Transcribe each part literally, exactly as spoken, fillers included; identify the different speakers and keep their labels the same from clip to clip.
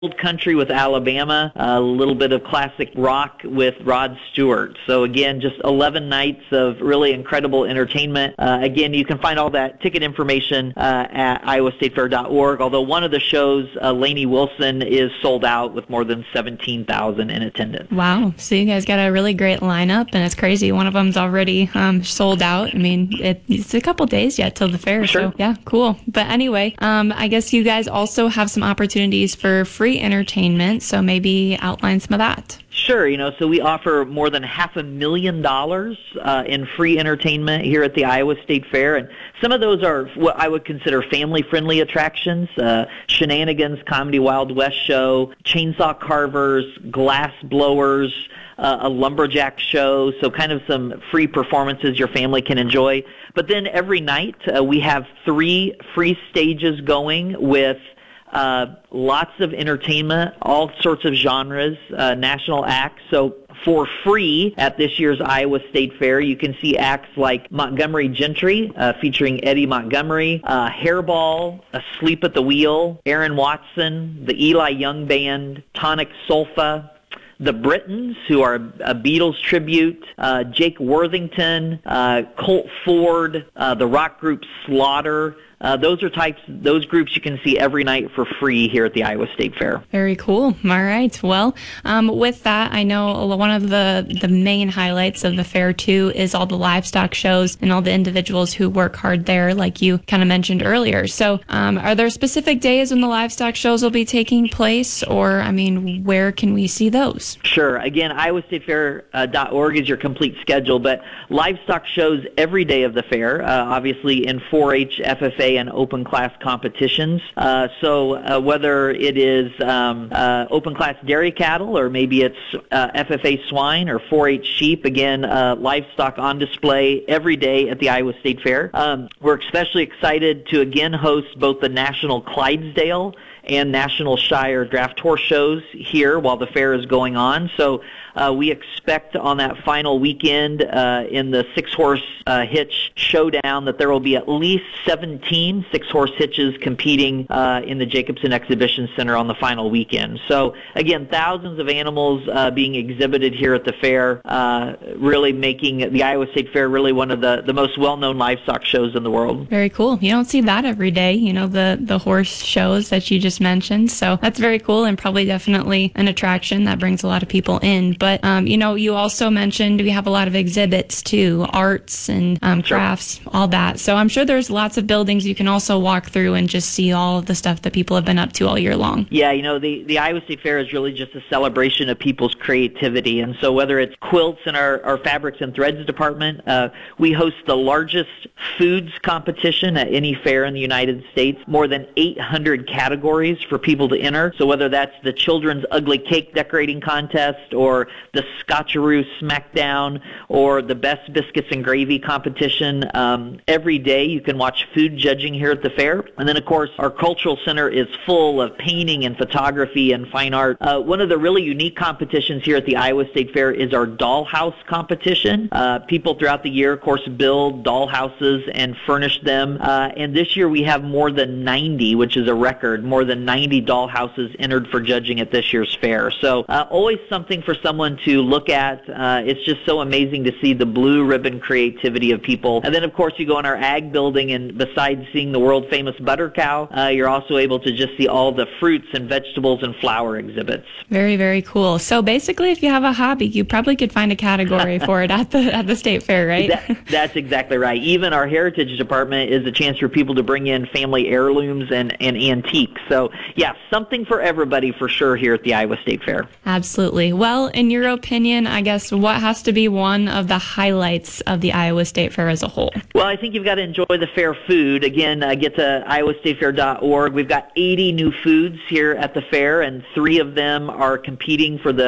Speaker 1: old country with Alabama, a little bit of classic rock with Rod Stewart. So again, just eleven nights of really incredible entertainment. Uh, again, you can find all that ticket information uh, at iowa state fair dot org, although one of the shows, uh, Lainey Wilson, is sold out with more than seventeen thousand in attendance.
Speaker 2: Wow. So you guys got a really great lineup, and it's crazy. One of them's already um, sold out. I mean, it, it's a couple days yet till the fair.
Speaker 1: Sure.
Speaker 2: So yeah, cool. But anyway, um, I guess you guys also have some opportunities for free entertainment, so maybe outline some of that.
Speaker 1: Sure. You know, so we offer more than half a million dollars uh, in free entertainment here at the Iowa State Fair, and some of those are what I would consider family-friendly attractions: uh, Shenanigans Comedy Wild West show, chainsaw carvers, glass blowers, uh, a lumberjack show. So kind of some free performances your family can enjoy. But then every night uh, we have three free stages going with Uh, lots of entertainment, all sorts of genres, uh, national acts. So for free at this year's Iowa State Fair, you can see acts like Montgomery Gentry, uh, featuring Eddie Montgomery, uh, Hairball, Asleep at the Wheel, Aaron Watson, the Eli Young Band, Tonic Solfa, the Britons, who are a Beatles tribute, uh, Jake Worthington, uh, Colt Ford, uh, the rock group Slaughter. Uh, those are types, those groups you can see every night for free here at the Iowa State Fair.
Speaker 2: Very cool. All right. Well, um, with that, I know one of the, the main highlights of the fair, too, is all the livestock shows and all the individuals who work hard there, like you kind of mentioned earlier. So um, are there specific days when the livestock shows will be taking place, or, I mean, where can we see those?
Speaker 1: Sure. Again, iowa state fair dot org is your complete schedule, but livestock shows every day of the fair, uh, obviously in four H, F F A, and open class competitions. Uh, so uh, whether it is um, uh, open class dairy cattle, or maybe it's uh, F F A swine or four H sheep, again, uh, livestock on display every day at the Iowa State Fair. Um, we're especially excited to again host both the National Clydesdale and National Shire Draft Horse shows here while the fair is going on. So uh, we expect on that final weekend uh, in the six-horse uh, hitch showdown that there will be at least seventeen six-horse hitches competing uh, in the Jacobson Exhibition Center on the final weekend. So again, thousands of animals uh, being exhibited here at the fair, uh, really making the Iowa State Fair really one of the, the most well-known livestock shows in the world.
Speaker 2: Very cool. You don't see that every day, you know, the, the horse shows that you just mentioned. So that's very cool, and probably definitely an attraction that brings a lot of people in. But, um, you know, you also mentioned we have a lot of exhibits too, arts and um, crafts, sure. all that. So I'm sure there's lots of buildings you can also walk through and just see all of the stuff that people have been up to all year long.
Speaker 1: Yeah, you know, the, the Iowa State Fair is really just a celebration of people's creativity. And so whether it's quilts in our, our fabrics and threads department, uh, we host the largest foods competition at any fair in the United States, more than eight hundred categories for people to enter. So whether that's the children's ugly cake decorating contest, or the Scotcheroo Smackdown, or the best biscuits and gravy competition, um, every day you can watch food judging here at the fair. And then, of course, our cultural center is full of painting and photography and fine art. Uh, one of the really unique competitions here at the Iowa State Fair is our dollhouse competition. Uh, people throughout the year, of course, build dollhouses and furnish them. Uh, and this year we have more than ninety, which is a record, more than ninety dollhouses entered for judging at this year's fair. So uh, always something for someone to look at. Uh, it's just so amazing to see the blue ribbon creativity of people. And then, of course, you go in our ag building, and besides seeing the world-famous butter cow, uh, you're also able to just see all the fruits and vegetables and flower exhibits.
Speaker 2: Very, very cool. So basically, if you have a hobby, you probably could find a category for it at the at the state fair, right?
Speaker 1: That, that's exactly right. Even our heritage department is a chance for people to bring in family heirlooms and, and antiques. So, yeah, something for everybody for sure here at the Iowa State Fair.
Speaker 2: Absolutely. Well, in your opinion, I guess, what has to be one of the highlights of the Iowa State Fair as a whole?
Speaker 1: Well, I think you've got to enjoy the fair food. Again, uh, get to iowa state fair dot org. We've got eighty new foods here at the fair, and three of them are competing for the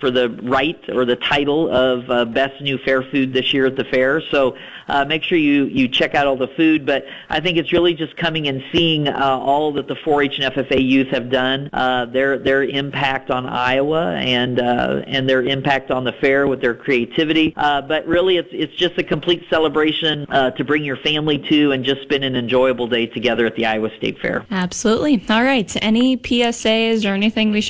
Speaker 1: for the right or the title of uh, Best New Fair Food this year at the fair. So uh, make sure you, you check out all the food. But I think it's really just coming and seeing uh, all that the four H and F F A youth have done, uh, their their impact on Iowa and uh, and their impact on the fair with their creativity. Uh, but really, it's it's just a complete celebration uh, to bring your family to and just spend an enjoyable day together at the Iowa State Fair.
Speaker 2: Absolutely. All right. Any P S As or anything we should